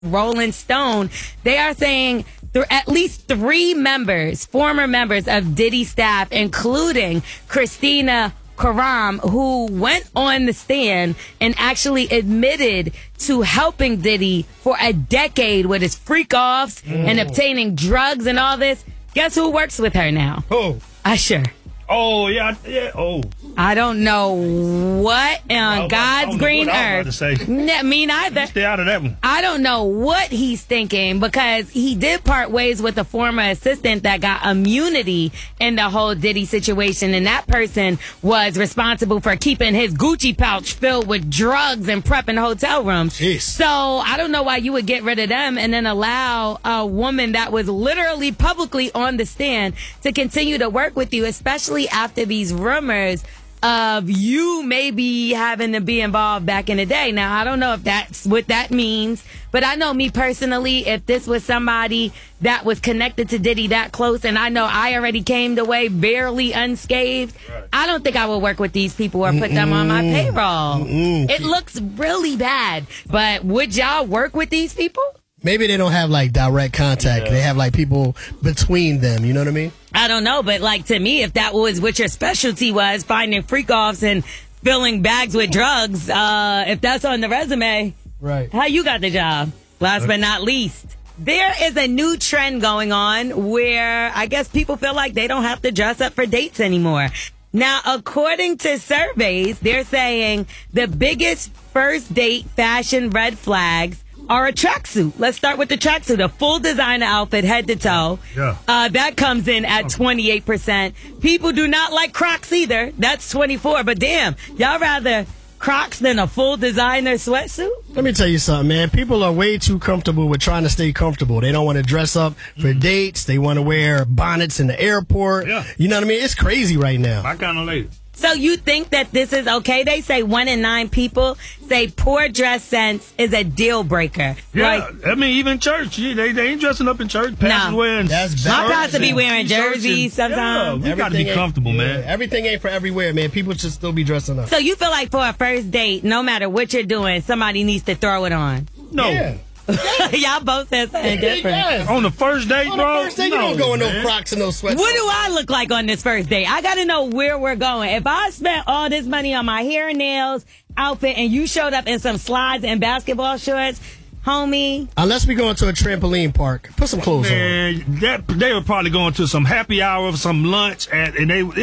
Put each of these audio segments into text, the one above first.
Rolling Stone, they are saying at least 3 former members of Diddy staff, including Christina Karam, who went on the stand and actually admitted to helping Diddy for a decade with his freak-offs and obtaining drugs and all this. Guess who works with her now? Who? Usher. Oh, yeah. Oh. I don't know what on God's green earth. Me neither. Stay out of that one. I don't know what he's thinking, because he did part ways with a former assistant that got immunity in the whole Diddy situation, and that person was responsible for keeping his Gucci pouch filled with drugs and prepping hotel rooms. Jeez. So I don't know why you would get rid of them and then allow a woman that was literally publicly on the stand to continue to work with you, especially after these rumors of you maybe having to be involved back in the day. Now, I don't know if that's what that means, but I know me personally, if this was somebody that was connected to Diddy that close, and I know I already came away barely unscathed, I don't think I would work with these people or put them on my payroll. It looks really bad. But would y'all work with these people? Maybe they don't have like direct contact. They have like people between them. You know what I mean? I don't know, but like to me, if that was what your specialty was, finding freak-offs and filling bags with drugs, if that's on the resume, right? How you got the job? Last but not least, there is a new trend going on where I guess people feel like they don't have to dress up for dates anymore. Now, according to surveys, they're saying the biggest first date fashion red flags are a tracksuit. Let's start with the tracksuit. A full designer outfit, head to toe. Yeah. That comes in at 28%. People do not like Crocs either. That's 24%. But damn, y'all rather Crocs than a full designer sweatsuit? Let me tell you something, man. People are way too comfortable with trying to stay comfortable. They don't want to dress up for dates. They want to wear bonnets in the airport. Yeah. You know what I mean? It's crazy right now. My kind of lady. So you think that this is okay? They say 1 in 9 people say poor dress sense is a deal breaker. Yeah, I mean, even church, they ain't dressing up in church. Pastors wearing that's my pastor be wearing jerseys sometimes. Yeah, we gotta be comfortable, man. Everything ain't for everywhere, man. People should still be dressing up. So you feel like for a first date, no matter what you're doing, somebody needs to throw it on? No. Yeah. Y'all both said something different. Yes. On the first date, On bro? the first date, you don't go in no Crocs and no sweatshirts. What do I look like on this first date? I got to know where we're going. If I spent all this money on my hair and nails, outfit, and you showed up in some slides and basketball shorts, homie. Unless we go into a trampoline park, put some clothes on. They were probably going to some happy hour, some lunch, and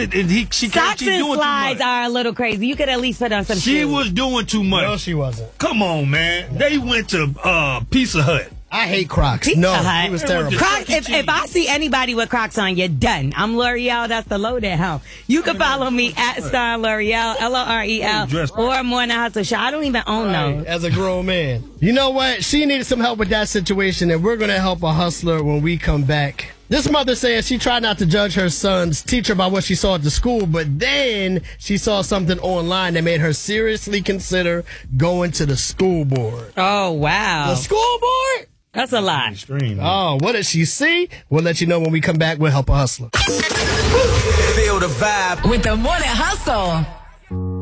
she Socks and doing slides too much. are a little crazy. You could at least put on some She shoes. was doing too much. No, she wasn't. Come on, man. They went to Pizza Hut. I hate Crocs. Pizza no, Hut. it was terrible. Crocs, if I see anybody with Crocs on, you're done. I'm L'Oreal. That's the lowdown. You can follow me at Star L'Oreal, LOREL, or Morning Hustle Show. I don't even own those. As a grown man. You know what? She needed some help with that situation, and we're going to help a hustler when we come back. This mother says she tried not to judge her son's teacher by what she saw at the school, but then she saw something online that made her seriously consider going to the school board. Oh, wow. The school board? That's a lot. Extreme. Oh, what did she see? We'll let you know when we come back with Help a Hustler. Feel the vibe with the Morning Hustle.